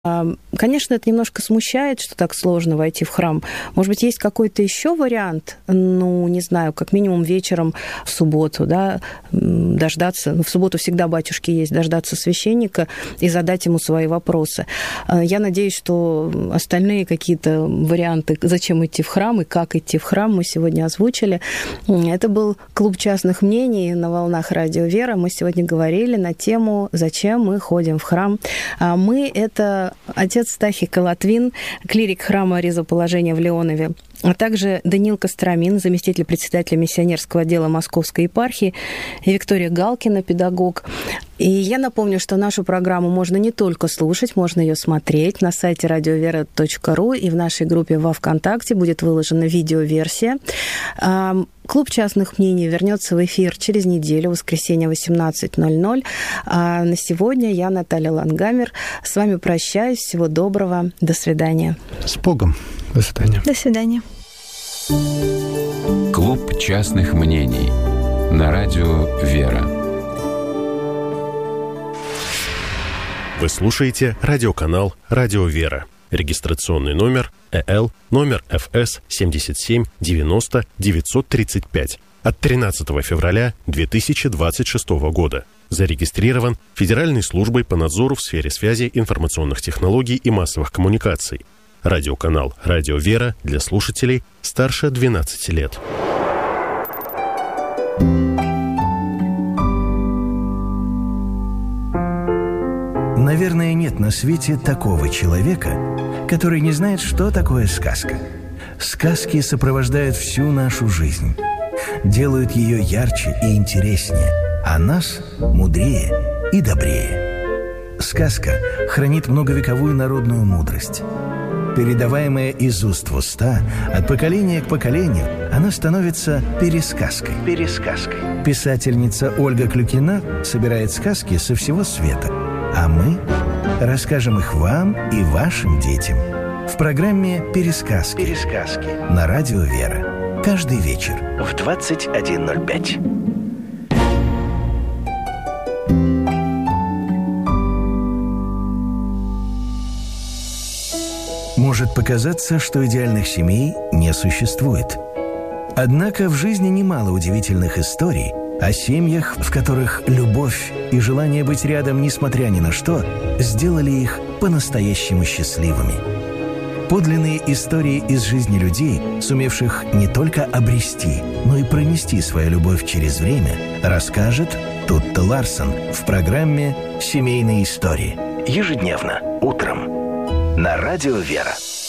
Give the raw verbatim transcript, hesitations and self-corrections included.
Конечно, это немножко смущает, что так сложно войти в храм. Может быть, есть какой-то еще вариант, ну, не знаю, как минимум вечером в субботу, да, дождаться, ну, в субботу всегда батюшки есть, дождаться священника и задать ему свои вопросы. Я надеюсь, что остальные какие-то варианты, зачем идти в храм и как идти в храм, мы сегодня озвучили. Это был клуб частных мнений на волнах Радио Вера. Мы сегодня говорили на тему «Зачем мы ходим в храм?». Мы — это отец Стахий Колотвин, клирик храма Ризоположения в Леонове, а также Даниил Костромин, заместитель председателя миссионерского отдела Московской епархии, и Виктория Галкина, педагог. И я напомню, что нашу программу можно не только слушать, можно ее смотреть на сайте радиовера точка ру, и в нашей группе во ВКонтакте будет выложена видеоверсия. Клуб частных мнений вернется в эфир через неделю, в воскресенье, восемнадцать ноль ноль. А на сегодня я, Наталья Лангамер, с вами прощаюсь. Всего доброго. До свидания. С Богом. До свидания. До свидания. Клуб частных мнений на Радио Вера. Вы слушаете радиоканал «Радио Вера». Регистрационный номер э эл, номер эф эс семьдесят семь девяносто девятьсот тридцать пять от тринадцатого февраля две тысячи двадцать шестого года. Зарегистрирован Федеральной службой по надзору в сфере связи, информационных технологий и массовых коммуникаций. Радиоканал «Радио Вера» для слушателей старше двенадцати лет. Наверное, нет на свете такого человека, который не знает, что такое сказка. Сказки сопровождают всю нашу жизнь, делают ее ярче и интереснее, а нас мудрее и добрее. Сказка хранит многовековую народную мудрость. Передаваемая из уст в уста, от поколения к поколению, она становится пересказкой. Пересказкой. Писательница Ольга Клюкина собирает сказки со всего света, а мы расскажем их вам и вашим детям в программе «Пересказки». Пересказки на Радио Вера. Каждый вечер в двадцать один ноль пять. Может показаться, что идеальных семей не существует. Однако в жизни немало удивительных историй о семьях, в которых любовь и желание быть рядом, несмотря ни на что, сделали их по-настоящему счастливыми. Подлинные истории из жизни людей, сумевших не только обрести, но и пронести свою любовь через время, расскажет Тутта Ларсон в программе «Семейные истории». Ежедневно, утром. На Радио Вера.